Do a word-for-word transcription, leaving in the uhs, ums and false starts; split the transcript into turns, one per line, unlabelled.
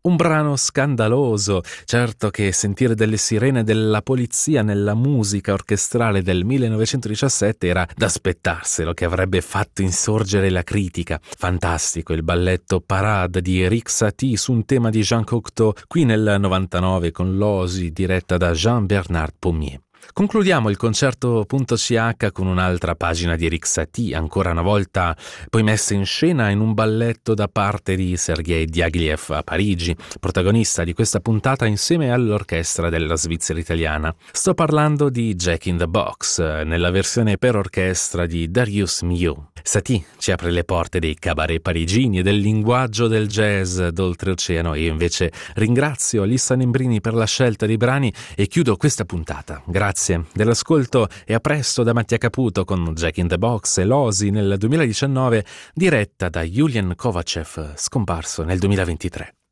Un brano scandaloso, certo che sentire delle sirene della polizia nella musica orchestrale del millenovecentodiciassette era da aspettarselo, che avrebbe fatto insorgere la critica. Fantastico il balletto Parade di Eric Satie su un tema di Jean Cocteau, qui nel novantanove con l'Osi diretta da Jean-Bernard Pommier. Concludiamo il concerto .ch con un'altra pagina di Eric Satie, ancora una volta poi messa in scena in un balletto da parte di Sergei Diaghilev a Parigi, protagonista di questa puntata insieme all'orchestra della Svizzera italiana. Sto parlando di Jack in the Box, nella versione per orchestra di Darius Milhaud. Satie ci apre le porte dei cabaret parigini e del linguaggio del jazz d'oltreoceano. Io invece ringrazio Alissa Nembrini per la scelta dei brani e chiudo questa puntata. Grazie dell'ascolto e a presto da Mattia Caputo con Jack in the Box e l'Osi nel duemiladiciannove, diretta da Julian Kovacev, scomparso nel duemilaventitré.